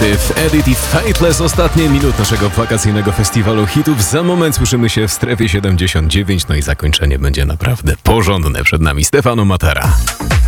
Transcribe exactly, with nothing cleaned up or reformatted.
Alternative, Edit i Fateless. Ostatnie minut naszego wakacyjnego festiwalu hitów. Za moment słyszymy się w strefie siedemdziesiąt dziewięć, no i zakończenie będzie naprawdę porządne przed nami. Stefano Matera.